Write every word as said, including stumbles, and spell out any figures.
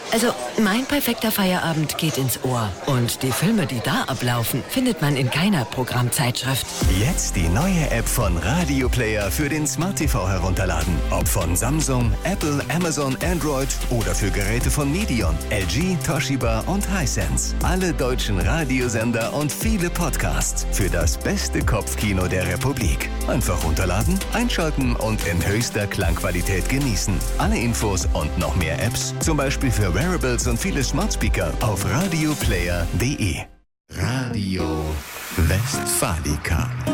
Also, mein perfekter Feierabend geht ins Ohr. Und die Filme, die da ablaufen, findet man in keiner Programmzeitschrift. Jetzt die neue App von Radio Player für den Smart T V herunterladen. Ob von Samsung, Apple, Amazon, Android oder für Geräte von Medion, L G, Toshiba und Hisense. Alle deutschen Radiosender und viele Podcasts für das beste Kopfkino der Republik. Einfach runterladen, einschalten und in höchster Klangqualität genießen. Alle Infos und noch mehr Apps, zum Beispiel für Wearables und viele Smart Speaker auf radioplayer punkt de. Radio Westfalica.